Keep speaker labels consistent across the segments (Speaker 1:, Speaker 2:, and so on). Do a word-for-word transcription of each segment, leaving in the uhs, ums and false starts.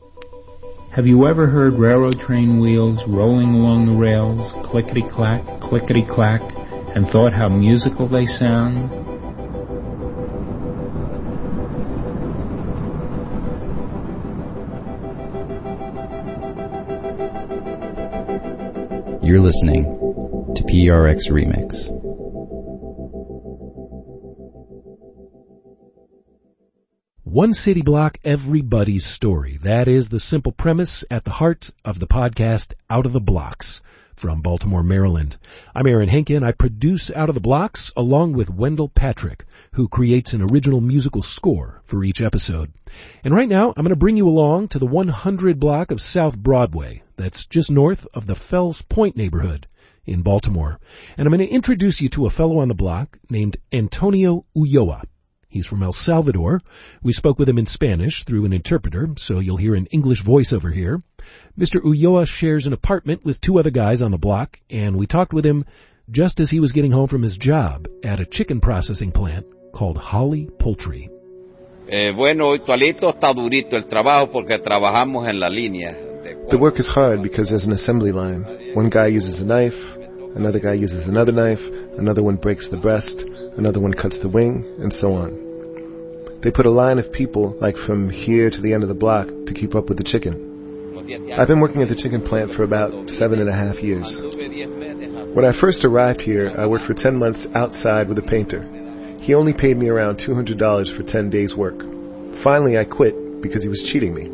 Speaker 1: Have you ever heard railroad train wheels rolling along the rails, clickety-clack, clickety-clack, and thought how musical they sound?
Speaker 2: You're listening to P R X Remix.
Speaker 3: One city block, everybody's story. That is the simple premise at the heart of the podcast Out of the Blocks from Baltimore, Maryland. I'm Aaron Henkin. I produce Out of the Blocks along with Wendell Patrick, who creates an original musical score for each episode. And right now, I'm going to bring you along to the one hundred block of South Broadway. That's just north of the Fells Point neighborhood in Baltimore. And I'm going to introduce you to a fellow on the block named Antonio Ulloa. He's from El Salvador. We spoke with him in Spanish through an interpreter, so you'll hear an English voiceover here. Mister Ulloa shares an apartment with two other guys on the block, and we talked with him just as he was getting home from his job at a chicken processing plant called Holly Poultry.
Speaker 4: Eh, bueno, actualito está durito el trabajo porque trabajamos en la línea.
Speaker 5: The work is hard because there's an assembly line. One guy uses a knife, another guy uses another knife, another one breaks the breast, another one cuts the wing, and so on. They put a line of people, like from here to the end of the block, to keep up with the chicken. I've been working at the chicken plant for about seven and a half years. When I first arrived here, I worked for ten months outside with a painter. He only paid me around two hundred dollars for ten days' work. Finally, I quit because he was cheating me.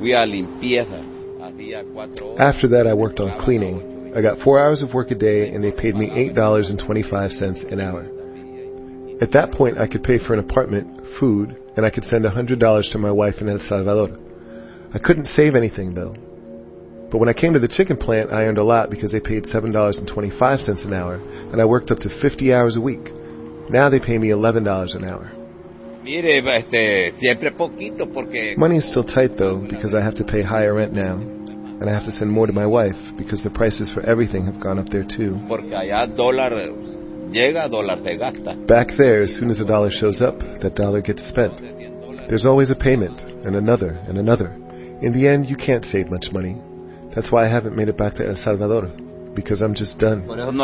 Speaker 5: After that, I worked on cleaning. I got four hours of work a day, and they paid me eight dollars and twenty-five cents an hour. At that point, I could pay for an apartment, food, and I could send one hundred dollars to my wife in El Salvador. I couldn't save anything, though. But when I came to the chicken plant, I earned a lot because they paid seven dollars and twenty-five cents an hour, and I worked up to fifty hours a week. Now they pay me eleven dollars an hour. Money is still tight, though, because I have to pay higher rent now, and I have to send more to my wife because the prices for everything have gone up there, too. Back there, as soon as a dollar shows up, that dollar gets spent. There's always a payment, and another, and another. In the end, you can't save much money. That's why I haven't made it back to El Salvador, because I'm just done.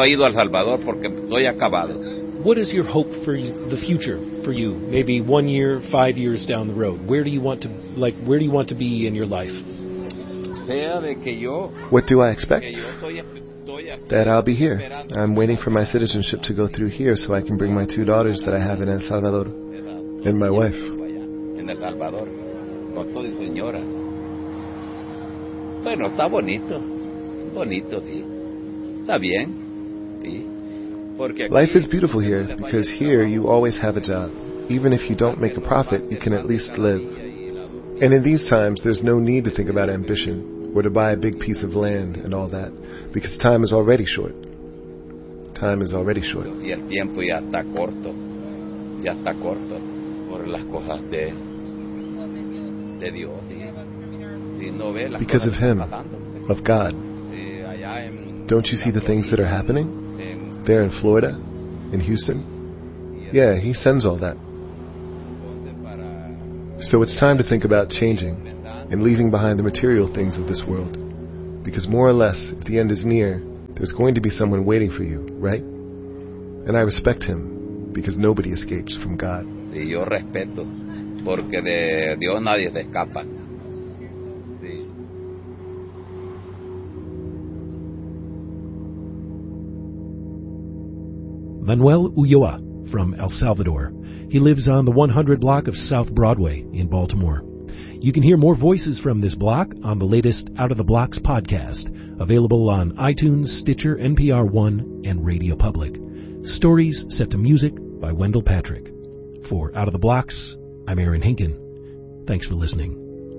Speaker 3: What is your hope for the future for you? Maybe one year, five years down the road. Where do you want to, like, where do you want to be in your life?
Speaker 5: What do I expect? That I'll be here. I'm waiting for my citizenship to go through here so I can bring my two daughters that I have in El Salvador and my wife.
Speaker 4: Bueno, está bonito. Bonito, sí. Está bien. Sí. Porque
Speaker 5: life is beautiful here because here you always have a job. Even if you don't make a profit, you can at least live. And in these times, there's no need to think about ambition or to buy a big piece of land and all that, because time is already short. Time is already short.
Speaker 4: Y el tiempo ya está corto. Ya está corto por las cosas de de Dios.
Speaker 5: Because of Him, of God. Don't you see the things that are happening? There in Florida, in Houston? Yeah, He sends all that. So it's time to think about changing and leaving behind the material things of this world. Because more or less, if the end is near, there's going to be someone waiting for you, right? And I respect Him, because nobody escapes from God.
Speaker 4: Sí, yo respeto, porque de Dios nadie se escapa. Sí.
Speaker 3: Manuel Ulloa from El Salvador. He lives on the one hundred block of South Broadway in Baltimore. You can hear more voices from this block on the latest Out of the Blocks podcast, available on iTunes, Stitcher, N P R One, and Radio Public. Stories set to music by Wendell Patrick. For Out of the Blocks, I'm Aaron Henkin. Thanks for listening.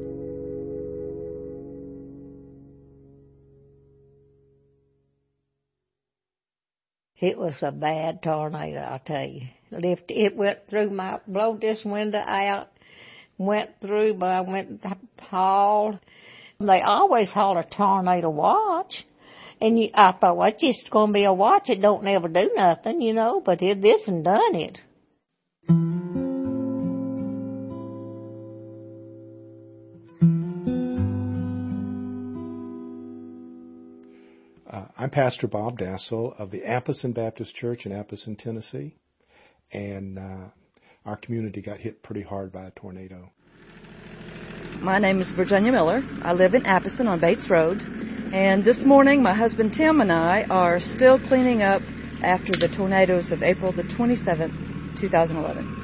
Speaker 6: It was a bad tornado, I'll tell you. Lift, it went through my, blowed this window out, went through, but I went hauled. They always haul a tornado watch. And you, I thought, well, it's just going to be a watch. It don't never do nothing, you know, but it, this and done it.
Speaker 7: I'm Pastor Bob Dassel of the Apposon Baptist Church in Apposon, Tennessee, and uh, our community got hit pretty hard by a tornado.
Speaker 8: My name is Virginia Miller. I live in Apposon on Bates Road, and this morning my husband Tim and I are still cleaning up after the tornadoes of April the twenty-seventh, twenty eleven.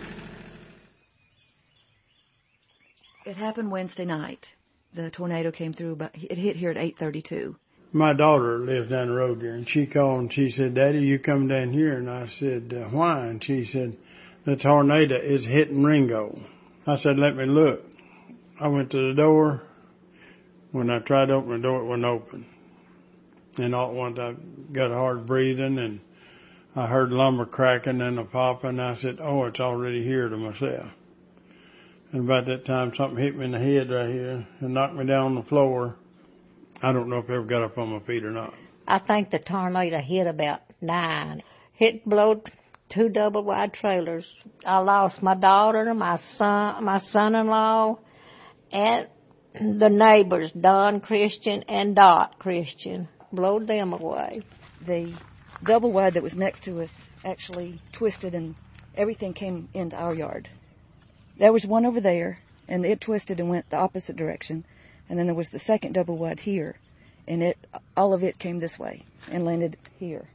Speaker 8: It happened Wednesday night. The tornado came through, but it hit here at eight thirty-two.
Speaker 9: My daughter lives down the road there, and she called and she said, "Daddy, you coming down here?" And I said, uh, "Why?" And she said, "The tornado is hitting Ringo." I said, "Let me look." I went to the door. When I tried to open the door, it wouldn't open. And all at once I got hard breathing, and I heard lumber cracking and a popping. I said, "Oh, it's already here," to myself. And about that time, something hit me in the head right here and knocked me down on the floor. I don't know if I ever got up on my feet or not.
Speaker 6: I think the tornado hit about nine. It blew two double-wide trailers. I lost my daughter, my son, my son-in-law, and the neighbors, Don Christian and Dot Christian. Blowed them away.
Speaker 8: The double-wide that was next to us actually twisted, and everything came into our yard. There was one over there, and it twisted and went the opposite direction. And then there was the second double wide here, and it all of it came this way and landed here.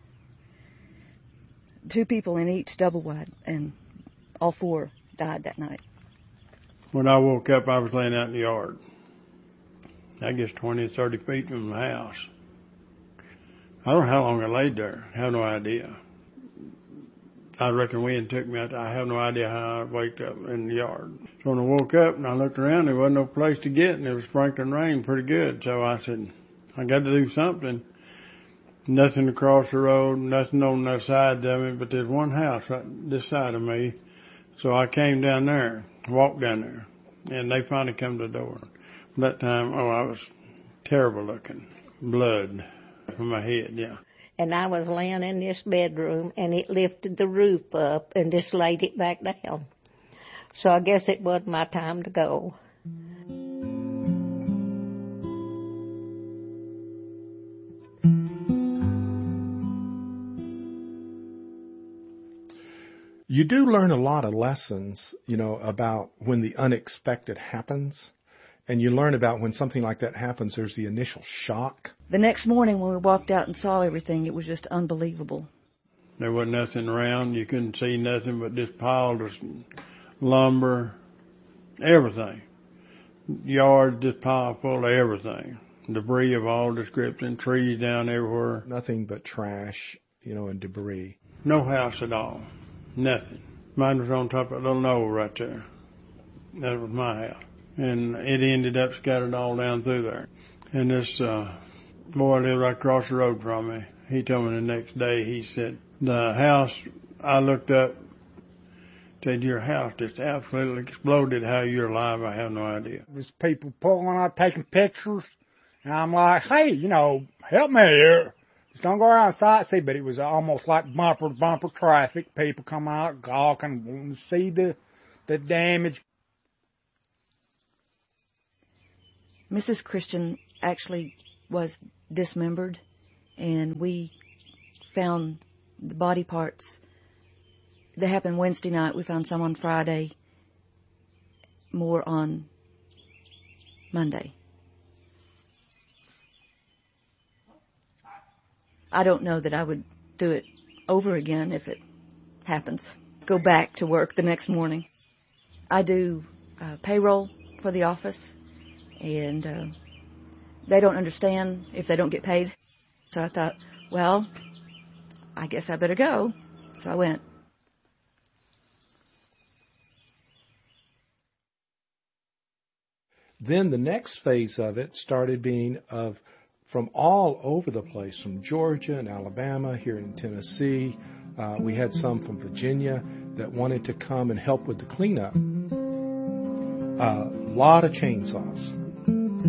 Speaker 8: Two people in each double wide, and all four died that night.
Speaker 9: When I woke up, I was laying out in the yard. I guess twenty, thirty feet from the house. I don't know how long I laid there. I have no idea. I reckon wind took me out. I have no idea how I waked up in the yard. So when I woke up and I looked around, there wasn't no place to get, and it was sprinkling rain pretty good. So I said, I got to do something. Nothing across the road, nothing on the side of me, but there's one house right this side of me. So I came down there, walked down there, and they finally come to the door. That time, oh, I was terrible looking. Blood from my head, yeah.
Speaker 6: And I was laying in this bedroom, and it lifted the roof up and just laid it back down. So I guess it was my time to go.
Speaker 7: You do learn a lot of lessons, you know, about when the unexpected happens. And you learn about when something like that happens, there's the initial shock.
Speaker 8: The next morning when we walked out and saw everything, it was just unbelievable.
Speaker 9: There wasn't nothing around. You couldn't see nothing but this pile of lumber, everything. Yard just pile full of everything. Debris of all description, trees down everywhere.
Speaker 7: Nothing but trash, you know, and debris.
Speaker 9: No house at all. Nothing. Mine was on top of a little knoll right there. That was my house. And it ended up scattered all down through there. And this uh, boy lived right across the road from me. He told me the next day, he said, the house, I looked up, said, your house just absolutely exploded. How you're alive, I have no idea.
Speaker 10: There's people pulling out, taking pictures. And I'm like, hey, you know, help me here. Just don't go around sightsee. But it was almost like bumper-to-bumper traffic. People come out, gawking, wanting to see the, the damage.
Speaker 8: Missus Christian actually was dismembered, and we found the body parts. They happened Wednesday night. We found some on Friday, more on Monday. I don't know that I would do it over again if it happens. Go back to work the next morning. I do uh, payroll for the office. And uh, they don't understand if they don't get paid. So I thought, well, I guess I better go. So I went.
Speaker 7: Then the next phase of it started being of from all over the place, from Georgia and Alabama, here in Tennessee. Uh, we had some from Virginia that wanted to come and help with the cleanup. A uh, lot of chainsaws.